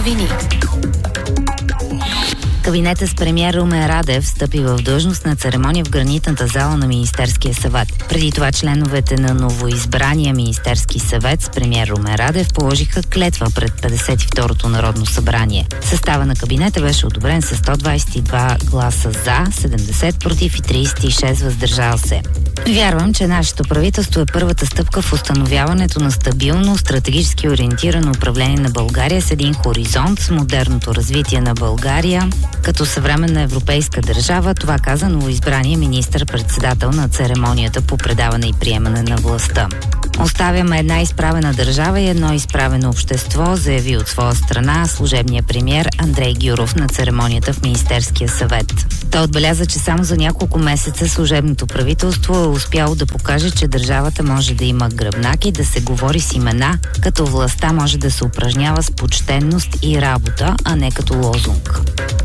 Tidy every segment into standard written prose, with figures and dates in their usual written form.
новини. Кабинетът с премиер Румен Радев встъпи в длъжност на церемония в гранитната зала на Министерския съвет. Преди това членовете на новоизбрания Министерски съвет с премиер Румен Радев положиха клетва пред 52-то Народно събрание. Състава на кабинета беше одобрен с 122 гласа за, 70 против и 36 въздържал се. Вярвам, че нашето правителство е първата стъпка в установяването на стабилно, стратегически ориентирано управление на България с един хоризонт с модерното развитие на България като съвременна европейска държава. Това каза новоизбрания министър-председател на церемонията по предаване и приемане на властта. Оставяме една изправена държава и едно изправено общество, заяви от своя страна служебния премиер Андрей Гюров на церемонията в Министерския съвет. Той отбеляза, че само за няколко месеца служебното правителство е успяло да покаже, че държавата може да има гръбнак и да се говори с имена, като властта може да се упражнява с почтенност и работа, а не като лозунг.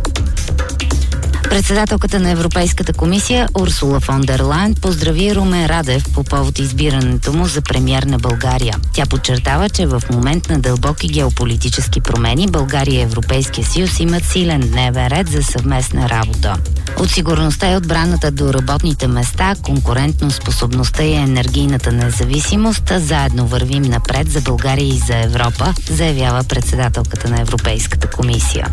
Председателката на Европейската комисия Урсула фон дер Лайен поздрави Румен Радев по повод избирането му за премиер на България. Тя подчертава, че в момент на дълбоки геополитически промени България и Европейския съюз имат силен дневен ред за съвместна работа. От сигурността и отбраната до работните места, конкурентноспособността и енергийната независимост, заедно вървим напред за България и за Европа, заявява председателката на Европейската комисия.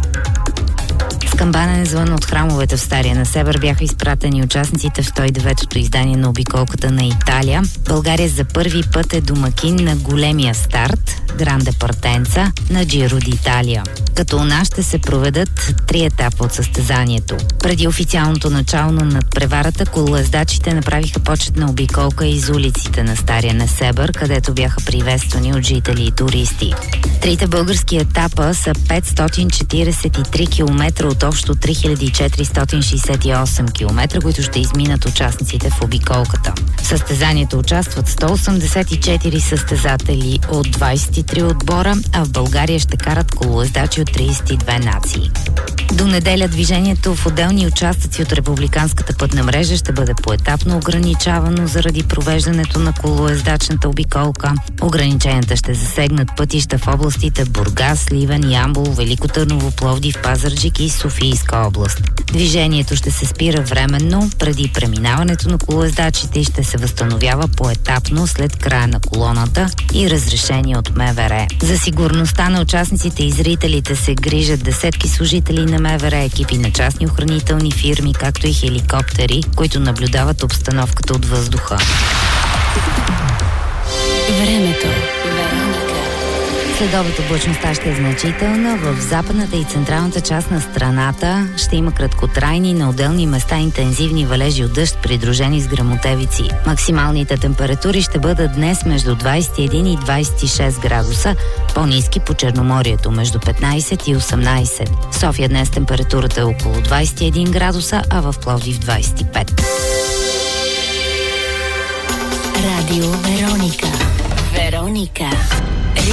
С камбанене звън от храмовете в Стария Несебър бяха изпратени участниците в 109-то издание на обиколката на Италия. България за първи път е домакин на големия старт, Гранде Партенца, на Джиро д'Италия. Като у нас ще се проведат 3 етапа от състезанието. Преди официалното начало на надпреварата, колоездачите направиха почетна обиколка из улиците на Стария Несебър, където бяха приветствани от жители и туристи. Трите български етапа са 543 км от общо 3468 км, които ще изминат участниците в обиколката. В състезанието участват 184 състезатели от 23 отбора, а в България ще карат колоездачи от 32 нации. До неделя движението в отделни участъци от републиканската пътна мрежа ще бъде поетапно ограничавано заради провеждането на колоездачната обиколка. Ограниченията ще засегнат пътища в областите Бургас, Сливен, Ямбол, Велико Търново, Пловдив, Пазарджик и Софийска област. Движението ще се спира временно преди преминаването на колоездачите и ще се възстановява поетапно след края на колоната и разрешение от МВР. За сигурността на участниците и зрителите се грижат десетки служители на МВР, екипи на частни охранителни фирми, както и хеликоптери, които наблюдават обстановката от въздуха. Времето. Следобед облачността ще е значителна. В западната и централната част на страната ще има краткотрайни на отделни места интензивни валежи от дъжд, придружени с гръмотевици. Максималните температури ще бъдат днес между 21 и 26 градуса, по-ниски по Черноморието между 15 и 18. В София днес температурата е около 21 градуса, а в Пловдив 25. Радио Вероника.